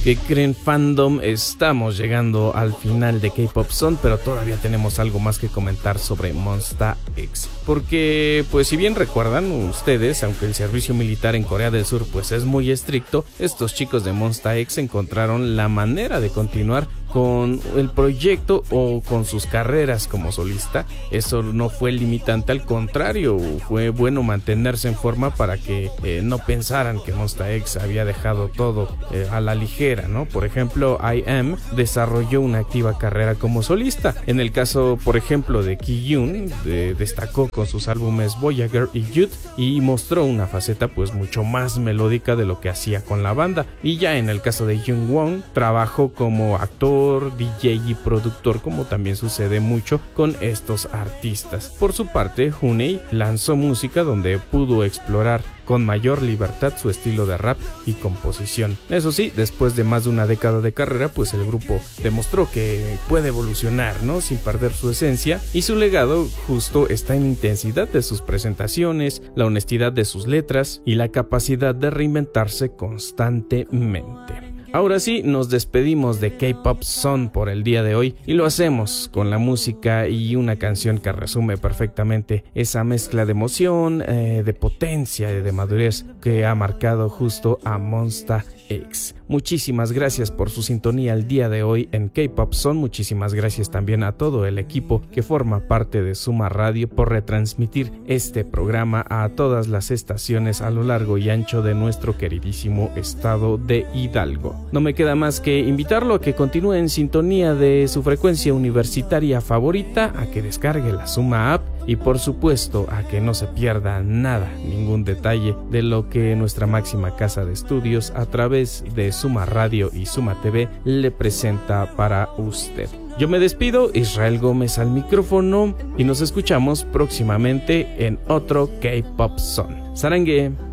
¿Qué creen, fandom? Estamos llegando al final de K-Pop Zone, pero todavía tenemos algo más que comentar sobre Monsta X. Porque, pues si bien recuerdan ustedes, aunque el servicio militar en Corea del Sur pues es muy estricto, estos chicos de Monsta X encontraron la manera de continuar con el proyecto o con sus carreras como solista. Eso no fue limitante, al contrario, fue bueno mantenerse en forma para que no pensaran que Monsta X había dejado todo a la ligera, ¿no? Por ejemplo, I.M desarrolló una activa carrera como solista. En el caso, por ejemplo, de Ki-yoon, destacó con sus álbumes Voyager y Youth y mostró una faceta pues mucho más melódica de lo que hacía con la banda. Y ya en el caso de Jungwon, trabajó como actor, DJ y productor, como también sucede mucho con estos artistas. Por su parte, Hooney lanzó música donde pudo explorar con mayor libertad su estilo de rap y composición. Eso sí, después de más de una década de carrera, pues el grupo demostró que puede evolucionar, ¿no? Sin perder su esencia, y su legado justo está en la intensidad de sus presentaciones, la honestidad de sus letras y la capacidad de reinventarse constantemente. Ahora sí, nos despedimos de K-Pop Zone por el día de hoy y lo hacemos con la música y una canción que resume perfectamente esa mezcla de emoción, de potencia y de madurez que ha marcado justo a Monsta X. Muchísimas gracias por su sintonía el día de hoy en K-Pop Zone. Muchísimas gracias también a todo el equipo que forma parte de Suma Radio por retransmitir este programa a todas las estaciones a lo largo y ancho de nuestro queridísimo estado de Hidalgo. No me queda más que invitarlo a que continúe en sintonía de su frecuencia universitaria favorita, a que descargue la Suma App y por supuesto a que no se pierda nada, ningún detalle de lo que nuestra máxima casa de estudios a través de Suma Radio y Suma TV le presenta para usted. Yo me despido, Israel Gómez al micrófono, y nos escuchamos próximamente en otro K-Pop Zone. ¡Sarangue!